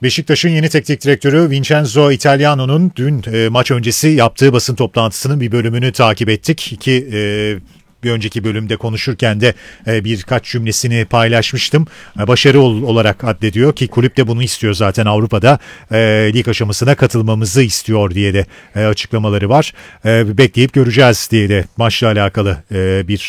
Beşiktaş'ın yeni teknik direktörü Vincenzo Italiano'nun dün maç öncesi yaptığı basın toplantısının bir bölümünü takip ettik. Bir önceki bölümde konuşurken de birkaç cümlesini paylaşmıştım. Başarı olarak addediyor ki kulüp de bunu istiyor zaten, Avrupa'da lig aşamasına katılmamızı istiyor diye de açıklamaları var. Bekleyip göreceğiz diye de maçla alakalı bir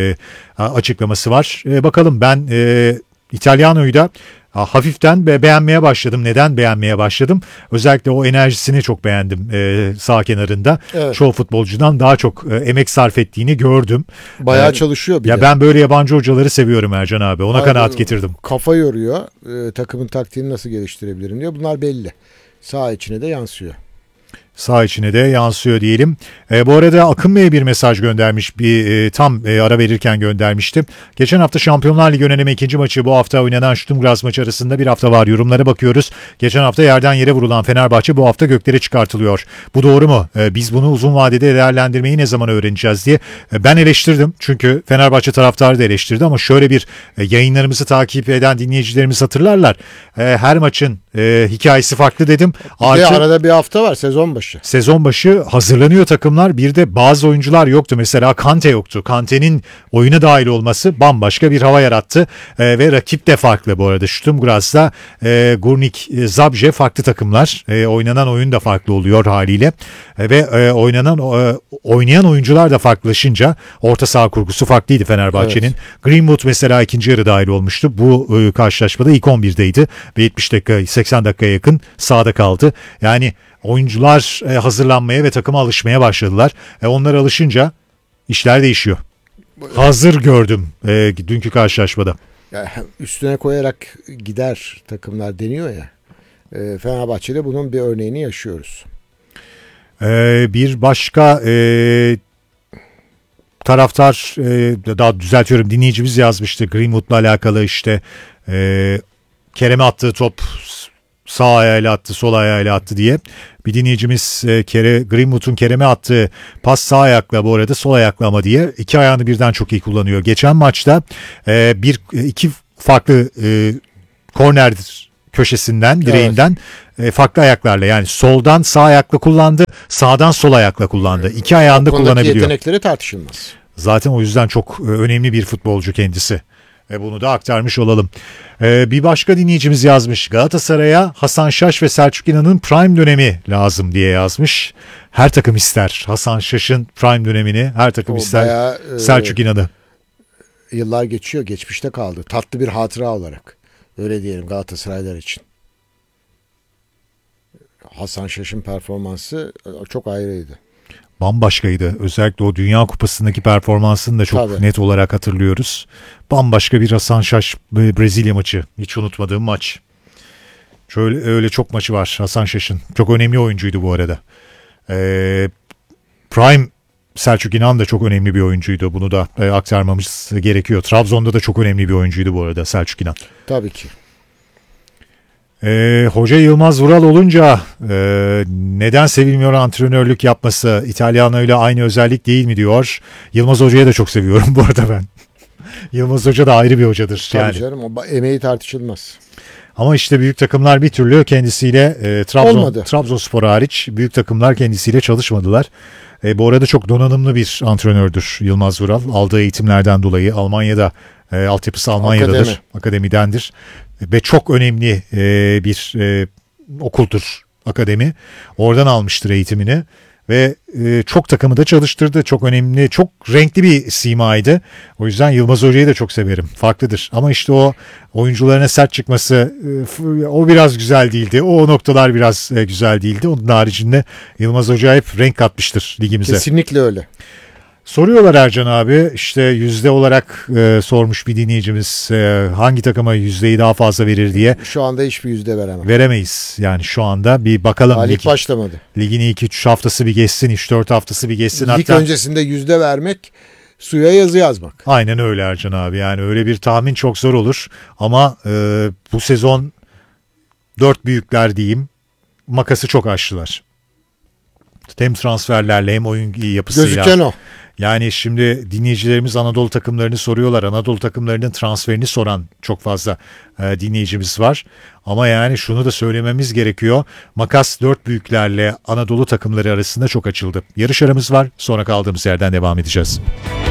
açıklaması var. Bakalım, ben İtalyano'yu da hafiften beğenmeye başladım. Neden beğenmeye başladım? Özellikle o enerjisini çok beğendim sağ kenarında. Evet. Çoğu futbolcudan daha çok emek sarf ettiğini gördüm. Bayağı çalışıyor bir ya de. Ben böyle yabancı hocaları seviyorum Ercan abi. Ona kanaat getirdim. Kafa yoruyor. Takımın taktiğini nasıl geliştirebilirim diyor. Bunlar belli. Sağ içine de yansıyor. Sağ içine de yansıyor diyelim. Bu arada Akın Bey'e bir mesaj göndermiş. Tam ara verirken göndermiştim. Geçen hafta Şampiyonlar Ligi öneleme ikinci maçı, bu hafta oynanan Sturm Graz maçı arasında bir hafta var. Yorumlara bakıyoruz. Geçen hafta yerden yere vurulan Fenerbahçe bu hafta göklere çıkartılıyor. Bu doğru mu? Biz bunu uzun vadede değerlendirmeyi ne zaman öğreneceğiz diye. Ben eleştirdim. Çünkü Fenerbahçe taraftarı da eleştirdi ama şöyle bir yayınlarımızı takip eden dinleyicilerimiz hatırlarlar. Her maçın hikayesi farklı dedim. Arada bir hafta var, sezon başı. Sezon başı hazırlanıyor takımlar. Bir de bazı oyuncular yoktu. Mesela Kante yoktu. Kante'nin oyuna dahil olması bambaşka bir hava yarattı. Ve rakip de farklı bu arada. Sturm Graz'da Górnik Zabrze farklı takımlar. Oynanan oyun da farklı oluyor haliyle. Ve oynayan oyuncular da farklılaşınca orta saha kurgusu farklıydı Fenerbahçe'nin. Evet. Greenwood mesela ikinci yarı dahil olmuştu. Bu karşılaşmada ilk 11'deydi. Ve 70 dakika 80 dakikaya yakın sahada kaldı. Yani oyuncular hazırlanmaya ve takıma alışmaya başladılar. Onlar alışınca işler değişiyor. Hazır gördüm dünkü karşılaşmada. Ya, üstüne koyarak gider takımlar deniyor ya. Fenerbahçe'de bunun bir örneğini yaşıyoruz. Bir başka taraftar, daha düzeltiyorum, dinleyicimiz yazmıştı Greenwood'la alakalı, işte Kerem'e attığı top sağ ayağıyla attı, sol ayağıyla attı diye. Bir dinleyicimiz Greenwood'un Kerem'e attığı pas sağ ayakla, bu arada sol ayakla ama diye, iki ayağını birden çok iyi kullanıyor. Geçen maçta iki farklı korner köşesinden, direğinden farklı ayaklarla, yani soldan sağ ayakla kullandı, sağdan sol ayakla kullandı. İki ayağını da kullanabiliyor. Yetenekleri tartışılmaz. Zaten o yüzden çok önemli bir futbolcu kendisi. Bunu da aktarmış olalım. Bir başka dinleyicimiz yazmış. Galatasaray'a Hasan Şaş ve Selçuk İnan'ın prime dönemi lazım diye yazmış. Her takım ister Hasan Şaş'ın prime dönemini. Her takım ister bayağı, Selçuk İnan'ı. Yıllar geçiyor. Geçmişte kaldı. Tatlı bir hatıra olarak. Öyle diyelim Galatasaraylar için. Hasan Şaş'ın performansı çok ayrıydı. Bambaşkaydı. Özellikle o Dünya Kupası'ndaki performansını da çok net olarak hatırlıyoruz. Bambaşka bir Hasan Şaş Brezilya maçı. Hiç unutmadığım maç. Öyle çok maçı var Hasan Şaş'ın. Çok önemli oyuncuydu bu arada. Prime Selçuk İnan da çok önemli bir oyuncuydu. Bunu da aktarmamız gerekiyor. Trabzon'da da çok önemli bir oyuncuydu bu arada Selçuk İnan. Tabii ki. Hoca Yılmaz Vural olunca neden sevilmiyor antrenörlük yapması? İtalyano ile aynı özellik değil mi diyor. Yılmaz Hoca'yı da çok seviyorum bu arada ben. Yılmaz Hoca da ayrı bir hocadır. Tabii yani. Canım, o emeği tartışılmaz. Ama işte büyük takımlar bir türlü kendisiyle Trabzonspor hariç büyük takımlar kendisiyle çalışmadılar. Bu arada çok donanımlı bir antrenördür Yılmaz Vural. Aldığı eğitimlerden dolayı Almanya'da, altyapısı Almanya'dadır. Akademidendir. Ve çok önemli bir okuldur akademi. Oradan almıştır eğitimini. Ve çok takımı da çalıştırdı. Çok önemli, çok renkli bir simaydı. O yüzden Yılmaz Hoca'yı da çok severim. Farklıdır. Ama işte o oyuncularına sert çıkması, o biraz güzel değildi. O noktalar biraz güzel değildi. Onun haricinde Yılmaz Hoca hep renk katmıştır ligimize. Kesinlikle öyle. Soruyorlar Ercan abi, işte yüzde olarak sormuş bir dinleyicimiz, hangi takıma yüzdeyi daha fazla verir diye. Şu anda hiçbir yüzde veremem. Veremeyiz yani şu anda, bir bakalım. Lig başlamadı. Ligin ilk 3 haftası bir geçsin, 3-4 haftası bir geçsin. Lig öncesinde yüzde vermek suya yazı yazmak. Aynen öyle Ercan abi, yani öyle bir tahmin çok zor olur ama bu sezon 4 büyükler diyeyim makası çok aştılar. Hem transferlerle hem oyun yapısıyla. Gözüken o. Yani şimdi dinleyicilerimiz Anadolu takımlarını soruyorlar. Anadolu takımlarının transferini soran çok fazla dinleyicimiz var. Ama yani şunu da söylememiz gerekiyor. Makas dört büyüklerle Anadolu takımları arasında çok açıldı. Yarış aramız var. Sonra kaldığımız yerden devam edeceğiz.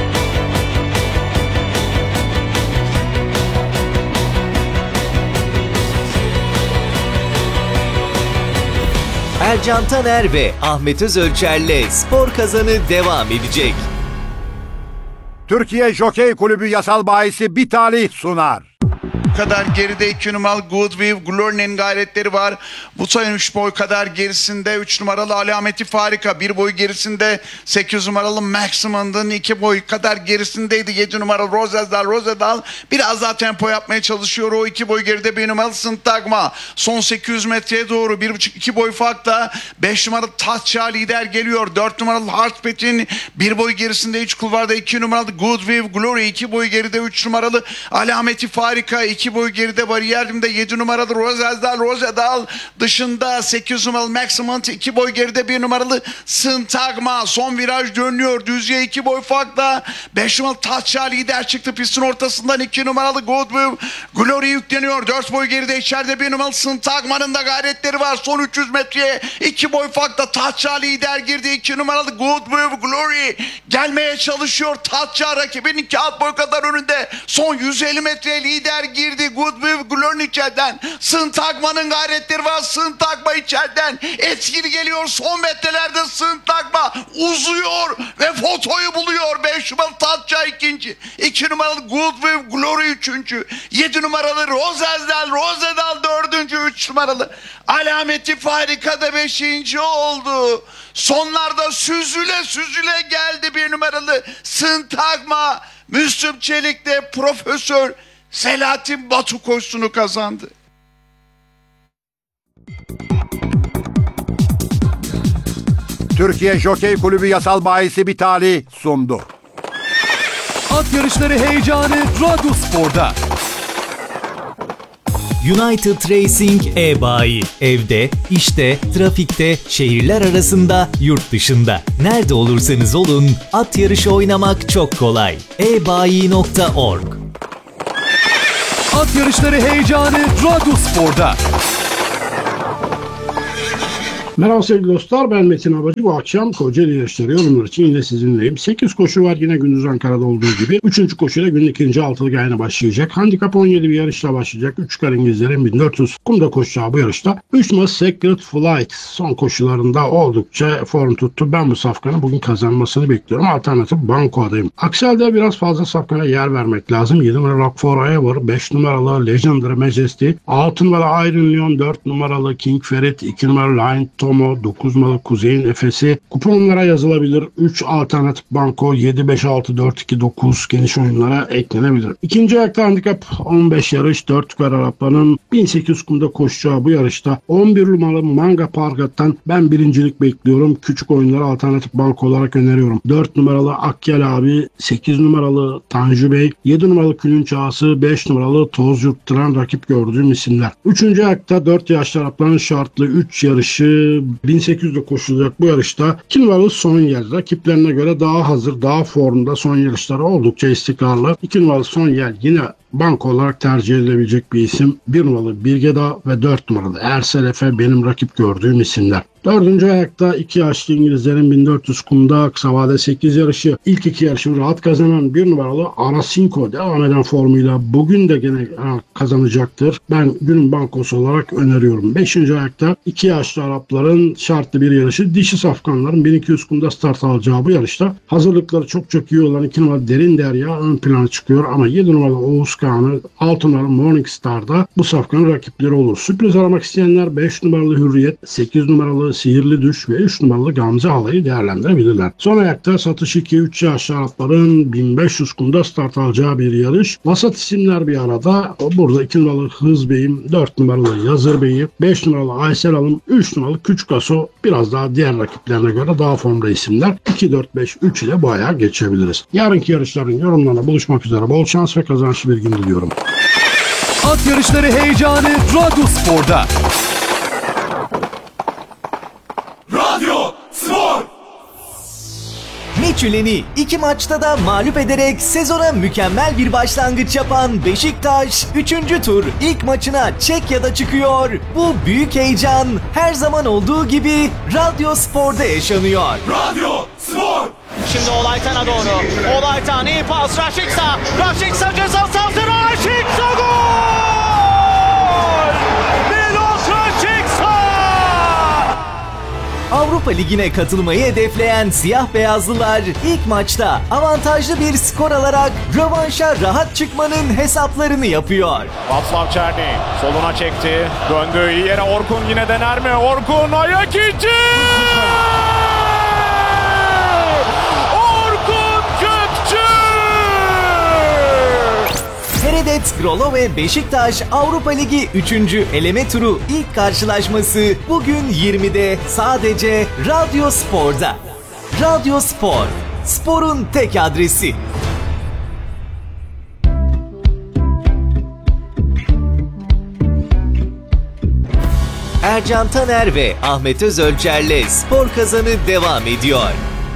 Ercan Taner ve Ahmet Özölçer'le Spor Kazanı devam edecek. Türkiye Jokey Kulübü yasal bahisi bir talih sunar. Kadar geride 2 numaralı Goodwill Glory'nin gayretleri var. Bu sayın 3 boy kadar gerisinde 3 numaralı Alameti Farika, 1 boy gerisinde 8 numaralı Maximum'dan 2 boy kadar gerisindeydi 7 numaralı Rosedal biraz daha tempo yapmaya çalışıyor. O 2 boy geride 1 numaralı Syntagma. Son 800 metreye doğru 1,5-2 boy farkla 5 numaralı Tatça lider geliyor. 4 numaralı Heartbeat'in 1 boy gerisinde 3 kulvarda 2 numaralı Goodwill Glory, 2 boy geride 3 numaralı Alameti Farika, 2 boy geride bariyerinde 7 numaralı Rosedal dışında 8 numaralı Maximum, 2 boy geride 1 numaralı Syntagma. Son viraj dönüyor. Düzye 2 boy farkla 5 numaralı Tatça lider çıktı pistin ortasından. 2 numaralı Goodwill Glory yükleniyor. 4 boy geride içeride 1 numaralı Syntagma'nın da gayretleri var. Son 300 metreye 2 boy farkla Tatça lider girdi. 2 numaralı Goodwill Glory gelmeye çalışıyor. Tatça rakibinin kağıt boy kadar önünde. Son 150 metreye lider girdi. Goodwill Glory'nin içeriden. Syntagma'nın gayretleri var. Syntagma içeriden etkili geliyor. Son metrelerde Syntagma uzuyor ve fotoyu buluyor. 5 numaralı Tatça ikinci. 2 numaralı Goodwill Glory üçüncü. 7 numaralı Rosedal dördüncü. 3 numaralı Alameti Farika da 5. oldu. Sonlarda süzüle geldi 1 numaralı Syntagma. Müslüm Çelik de Profesör Selahattin Batu koşusunu kazandı. Türkiye Jokey Kulübü yasal bahisi bir talih sundu. At yarışları heyecanı Radyo Spor'da. United Racing e-bayi. Evde, işte, trafikte, şehirler arasında, yurt dışında. Nerede olursanız olun, at yarışı oynamak çok kolay. ebayi.org. At yarışları heyecanı Radyo Spor'da. Merhaba sevgili dostlar, ben Metin Abacı. Bu akşam Kocaeli yarışları yorumlar için yine sizinleyim. 8 koşu var yine gündüz Ankara'da olduğu gibi. 3. koşuyla günün ikinci altılı yayına başlayacak. Handikap 17 bir yarışla başlayacak. 3 kar İngilizlerin 1400 kumda koşacağı bu yarışta 3 numaralı Sacred Flight son koşularında oldukça form tuttu. Ben bu safkanın bugün kazanmasını bekliyorum. Alternatif banko adayım. Aksi halde biraz fazla safkana yer vermek lazım. 7 numaralı Rock Forever, 5 numaralı Legendary Majesty, 6 numaralı Iron Leon, 4 numaralı King Ferit, 2 numaralı Lion Tomo, 9 numaralı Kuzey'in Efesi. Kuponlara yazılabilir. 3 alternatif banko, 7, 5, 6, 4, 2, 9 geniş oyunlara eklenebilir. İkinci ayakta handikap 15 yarış. 4 kar Arapların 1800 kumda koşacağı bu yarışta 11 numaralı Manga Pargat'tan ben birincilik bekliyorum. Küçük oyunlara alternatif banko olarak öneriyorum. 4 numaralı Akyal abi, 8 numaralı Tanju Bey, 7 numaralı Külünç Ağası, 5 numaralı Toz Yurttıran rakip gördüğüm isimler. Üçüncü ayakta 4 yaşlı Arapların şartlı 3 yarışı 1800'de koşulacak bu yarışta 2 numaralı Son Yel rakiplerine göre daha hazır, daha formda, son yarışları oldukça istikrarlı. 2 numaralı Son Yel yine banko olarak tercih edilebilecek bir isim. 1 numaralı Birgeda ve 4 numaralı Ersel Efe benim rakip gördüğüm isimler. Dördüncü ayakta 2 yaşlı İngilizlerin 1400 kumda kısa vade 8 yarışı. İlk 2 yarışını rahat kazanan 1 numaralı Arasinko devam eden formuyla bugün de gene kazanacaktır. Ben günün bankosu olarak öneriyorum. 5. ayakta 2 yaşlı Arapların şartlı bir yarışı. Dişi safkanların 1200 kumda start alacağı bu yarışta hazırlıkları çok iyi olan 2 numaralı Derin Derya ön plana çıkıyor ama 7 numaralı Oğuz Kağan'ı 6 numaralı Morning Star'da bu safkanın rakipleri olur. Sürpriz aramak isteyenler 5 numaralı Hürriyet, 8 numaralı Sihirli Düş ve 3 numaralı Gamze Halay'ı değerlendirebilirler. Son ayakta satış 2-3 yaşlı Arapların 1500 kumda start alacağı bir yarış. Vasat isimler bir arada. Burada 2 numaralı Hız Bey'im, 4 numaralı Yazır Bey'i, 5 numaralı Aysel Alım, 3 numaralı Küçük Aso biraz daha diğer rakiplerine göre daha formda isimler. 2-4-5-3 ile bu ayağa geçebiliriz. Yarınki yarışların yorumlarına buluşmak üzere. Bol şans ve kazançlı bir gün diliyorum. At yarışları heyecanı Radyo Spor'da. Küçüleni 2 maçta da mağlup ederek sezona mükemmel bir başlangıç yapan Beşiktaş 3. tur ilk maçına Çekya'da çıkıyor. Bu büyük heyecan her zaman olduğu gibi Radyo Spor'da yaşanıyor. Şimdi Olaytan'a doğru. Olaytan iyi pas. Raşiksa. Raşiksa ceza sahası. Raşiksa gol! Milos Raşiksa! Avrupa Ligi'ne katılmayı hedefleyen siyah beyazlılar ilk maçta avantajlı bir skor alarak rövanşa rahat çıkmanın hesaplarını yapıyor. Václav Černý soluna çekti. Döndü iyi yere. Orkun yine dener mi? Orkun ayak içi! Seredet Grolo ve Beşiktaş Avrupa Ligi 3. eleme turu ilk karşılaşması bugün 20'de sadece Radyo Spor'da. Radyo Spor, sporun tek adresi. Ercan Taner ve Ahmet Özölçer'le Spor Kazanı devam ediyor.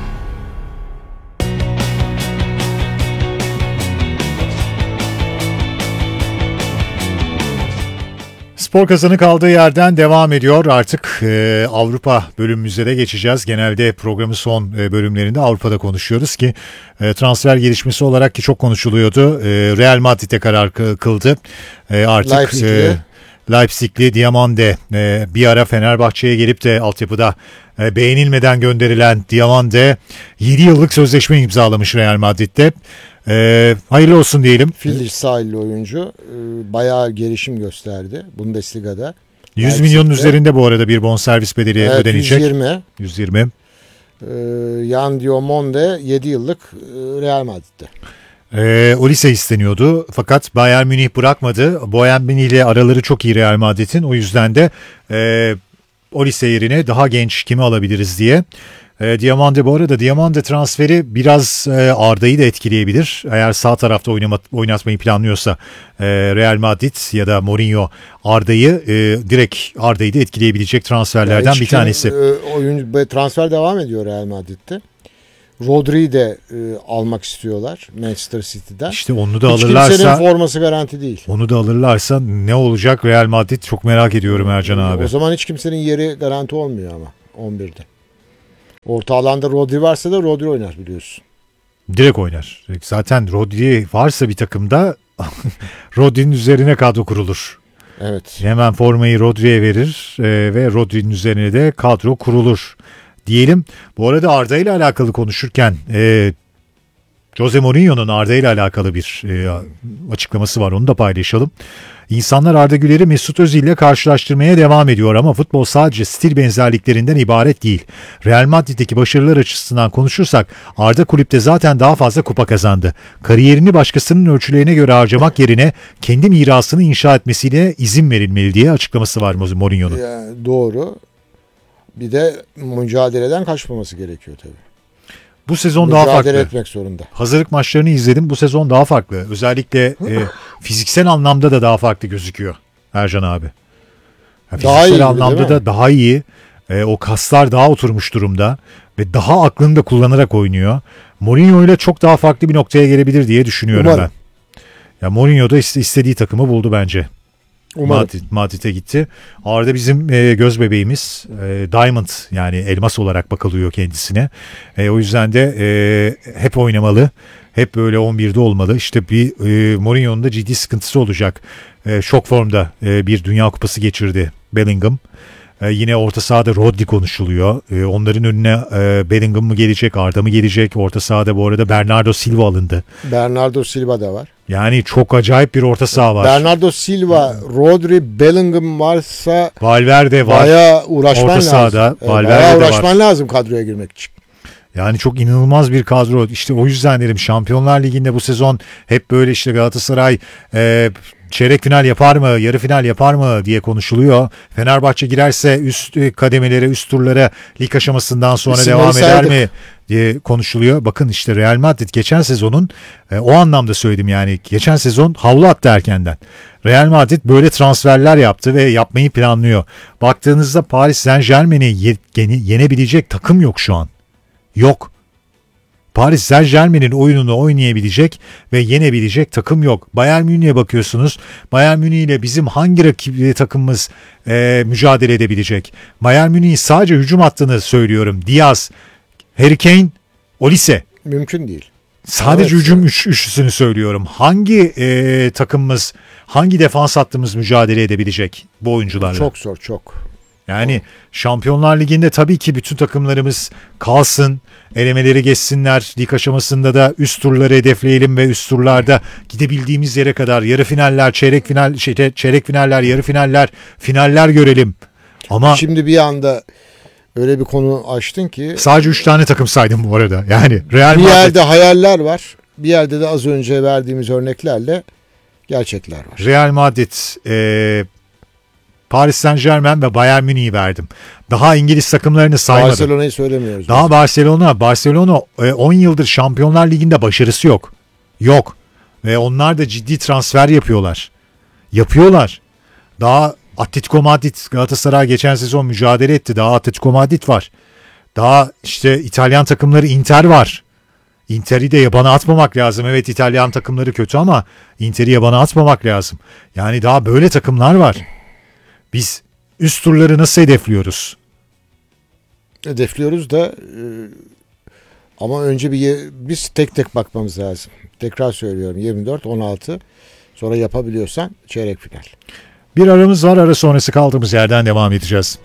Spor Kazanı kaldığı yerden devam ediyor. Artık Avrupa bölümümüze de geçeceğiz. Genelde programın son bölümlerinde Avrupa'da konuşuyoruz ki transfer gelişmesi olarak ki çok konuşuluyordu. Real Madrid'e karar kıldı. Artık Leipzig'li Diamande bir ara Fenerbahçe'ye gelip de altyapıda beğenilmeden gönderilen Diamande 7 yıllık sözleşme imzalamış Real Madrid'de. Hayırlı olsun diyelim. Filiz sahilli oyuncu bayağı gelişim gösterdi Bundesliga'da. 100 milyonun üzerinde bu arada bir bonservis bedeli ödenecek. 120. Yan Diomande 7 yıllık Real Madrid'de. Olise isteniyordu fakat Bayern Münih bırakmadı. Bayern Münih ile araları çok iyi Real Madrid'in. O yüzden de Olise yerine daha genç kimi alabiliriz diye. Diamande bu arada Diamande transferi biraz Arda'yı da etkileyebilir. Eğer sağ tarafta oynatmayı planlıyorsa Real Madrid ya da Mourinho direkt Arda'yı da etkileyebilecek transferlerden bir tanesi. Oyuncu transfer devam ediyor Real Madrid'de. Rodri'yi de almak istiyorlar Manchester City'den. İşte onu da hiç alırlarsa kimsenin forması garanti değil. Onu da alırlarsa ne olacak Real Madrid çok merak ediyorum Ercan abi. O zaman hiç kimsenin yeri garanti olmuyor ama 11'de. Orta alanda Rodri varsa da Rodri oynar biliyorsun. Direkt oynar. Zaten Rodri varsa bir takımda Rodri'nin üzerine kadro kurulur. Evet. Hemen formayı Rodri'ye verir ve Rodri'nin üzerine de kadro kurulur diyelim. Bu arada Arda ile alakalı konuşurken Jose Mourinho'nun Arda ile alakalı bir açıklaması var. Onu da paylaşalım. İnsanlar Arda Güler'i Mesut Özil ile karşılaştırmaya devam ediyor ama futbol sadece stil benzerliklerinden ibaret değil. Real Madrid'deki başarılar açısından konuşursak Arda kulüpte zaten daha fazla kupa kazandı. Kariyerini başkasının ölçülerine göre harcamak yerine kendi mirasını inşa etmesine izin verilmeli diye açıklaması var Mourinho'nun. Yani doğru. Bir de mücadeleden kaçmaması gerekiyor tabii. Bu sezon daha farklı. Mücadele etmek zorunda. Hazırlık maçlarını izledim. Bu sezon daha farklı. Özellikle fiziksel anlamda da daha farklı gözüküyor Ercan abi. Daha fiziksel iyi anlamda da daha iyi. O kaslar daha oturmuş durumda ve daha aklını da kullanarak oynuyor. Mourinho ile çok daha farklı bir noktaya gelebilir diye düşünüyorum Umarım. ben. Ya Mourinho da istediği takımı buldu bence. Umarım. Madrid'e gitti. Arda bizim göz bebeğimiz. Diamond yani elmas olarak bakılıyor kendisine. O yüzden de hep oynamalı. Hep böyle 11'de olmalı. İşte Mourinho'nun da ciddi sıkıntısı olacak. Şok formda bir Dünya Kupası geçirdi Bellingham. Yine orta sahada Rodri konuşuluyor. Onların önüne Bellingham mı gelecek, Arda mı gelecek? Orta sahada bu arada Bernardo Silva alındı. Bernardo Silva da var. Yani çok acayip bir orta saha var. Bernardo Silva, Rodri, Bellingham varsa Valverde var. bayağı uğraşman orta lazım. sahada. Valverde bayağı de uğraşman var. lazım kadroya girmek için. Yani çok inanılmaz bir kadro. İşte o yüzden dedim Şampiyonlar Ligi'nde bu sezon hep böyle işte Galatasaray çeyrek final yapar mı, yarı final yapar mı diye konuşuluyor. Fenerbahçe girerse üst kademelere, üst turlara lig aşamasından sonra İsimleri devam eder saydık mi diye konuşuluyor. Bakın işte Real Madrid geçen sezonun o anlamda söyledim yani geçen sezon havlu attı erkenden. Real Madrid böyle transferler yaptı ve yapmayı planlıyor. Baktığınızda Paris Saint-Germain'i yenebilecek takım yok şu an. Yok. Paris Saint-Germain'in oyununu oynayabilecek ve yenebilecek takım yok. Bayern Münih'e bakıyorsunuz. Bayern Münih ile bizim hangi rakip takımımız mücadele edebilecek? Bayern Münih'in sadece hücum hattını söylüyorum. Diaz, Harry Kane, Olise. Mümkün değil. Sadece Evet. hücum üçlüsünü söylüyorum. Hangi takımımız, hangi defans hattımız mücadele edebilecek bu oyuncularla? Çok zor, çok. Yani Şampiyonlar Ligi'nde tabii ki bütün takımlarımız kalsın, elemeleri geçsinler. Lig aşamasında da üst turları hedefleyelim ve üst turlarda gidebildiğimiz yere kadar yarı finaller, çeyrek finaller, yarı finaller, finaller görelim. Ama Şimdi bir anda öyle bir konu açtın ki sadece 3 tane takım saydım bu arada. Yani Real bir Madrid, yerde hayaller var. Bir yerde de az önce verdiğimiz örneklerle gerçekler var. Real Madrid, Paris Saint-Germain ve Bayern Münih'i verdim. Daha İngiliz takımlarını saymadım. Barcelona'yı söylemiyoruz. Daha Barcelona 10 yıldır Şampiyonlar Ligi'nde başarısı yok. Yok. Ve onlar da ciddi transfer yapıyorlar. Daha Atletico Madrid, Galatasaray geçen sezon mücadele etti. Daha Atletico Madrid var. Daha işte İtalyan takımları, Inter var. Inter'i de yabana atmamak lazım. Evet, İtalyan takımları kötü ama Inter'i yabana atmamak lazım. Yani daha böyle takımlar var. Biz üst turları nasıl hedefliyoruz? Hedefliyoruz da ama önce biz tek tek bakmamız lazım. Tekrar söylüyorum, 24-16, sonra yapabiliyorsan çeyrek final. Bir aramız var, ara sonrası kaldığımız yerden devam edeceğiz.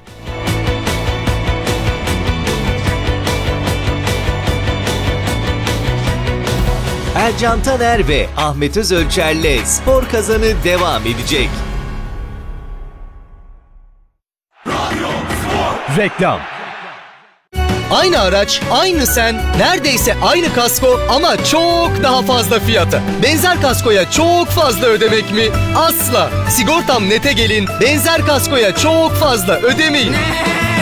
Ercan Taner ve Ahmet Özölçer'le Spor Kazanı devam edecek. Reklam. Aynı araç, aynı sen, neredeyse aynı kasko ama çok daha fazla fiyata. Benzer kaskoya çok fazla ödemek mi? Asla. Sigortam Net'e gelin, benzer kaskoya çok fazla ödemeyin.